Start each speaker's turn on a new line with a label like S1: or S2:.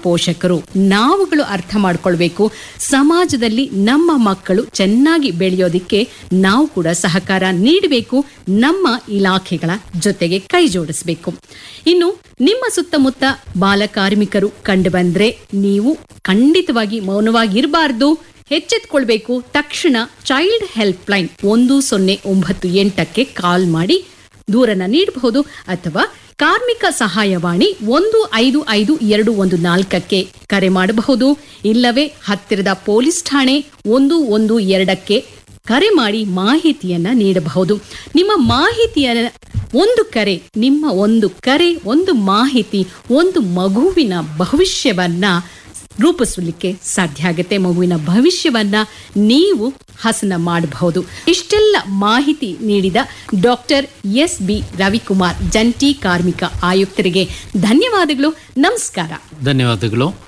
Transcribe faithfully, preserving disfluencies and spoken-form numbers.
S1: ಪೋಷಕರು ನಾವುಗಳು ಅರ್ಥ ಮಾಡ್ಕೊಳ್ಬೇಕು. ಸಮಾಜದಲ್ಲಿ ನಮ್ಮ ಮಕ್ಕಳು ಚೆನ್ನಾಗಿ ಬೆಳೆಯೋದಿಕ್ಕೆ ನಾವು ಕೂಡ ಸಹಕಾರ ನೀಡಬೇಕು. ನಮ್ಮ ಇಲಾಖೆಗಳ ಜೊತೆಗೆ ಕೈ ಜೋಡಿಸಬೇಕು. ಇನ್ನು ನಿಮ್ಮ ಸುತ್ತಮುತ್ತ ಬಾಲಕಾರ್ಮಿಕರು ಕಂಡು ಬಂದ್ರೆ ನೀವು ಖಂಡಿತವಾಗಿ ಮೌನವಾಗಿರಬಾರ್ದು, ಎಚ್ಚೆತ್ಕೊಳ್ಬೇಕು. ತಕ್ಷಣ ಚೈಲ್ಡ್ ಹೆಲ್ಪ್ ಲೈನ್ ಒಂದು ಸೊನ್ನೆ ಒಂಬತ್ತು ಎಂಟಕ್ಕೆ ಕಾಲ್ ಮಾಡಿ ದೂರನ್ನ ನೀಡಬಹುದು, ಅಥವಾ ಕಾರ್ಮಿಕ ಸಹಾಯವಾಣಿ ಒಂದು ಐದು ಐದು ಎರಡು ಒಂದು ನಾಲ್ಕಕ್ಕೆ ಕರೆ ಮಾಡಬಹುದು. ಇಲ್ಲವೇ ಹತ್ತಿರದ ಪೊಲೀಸ್ ಠಾಣೆ ಒಂದು ಒಂದು ಎರಡಕ್ಕೆ ಕರೆ ಮಾಡಿ ಮಾಹಿತಿಯನ್ನ ನೀಡಬಹುದು. ನಿಮ್ಮ ಮಾಹಿತಿಯ ಒಂದು ಕರೆ, ನಿಮ್ಮ ಒಂದು ಕರೆ, ಒಂದು ಮಾಹಿತಿ, ಒಂದು ಮಗುವಿನ ಭವಿಷ್ಯವನ್ನ ರೂಪಿಸಲಿಕ್ಕೆ ಸಾಧ್ಯ ಆಗುತ್ತೆ. ಮಗುವಿನ ಭವಿಷ್ಯವನ್ನ ನೀವು ಹಸನ ಮಾಡಬಹುದು. ಇಷ್ಟೆಲ್ಲ ಮಾಹಿತಿ ನೀಡಿದ ಡಾಕ್ಟರ್ ಎಸ್ ಬಿ ರವಿಕುಮಾರ್, ಜಂಟಿ ಕಾರ್ಮಿಕ ಆಯುಕ್ತರಿಗೆ ಧನ್ಯವಾದಗಳು. ನಮಸ್ಕಾರ.
S2: ಧನ್ಯವಾದಗಳು.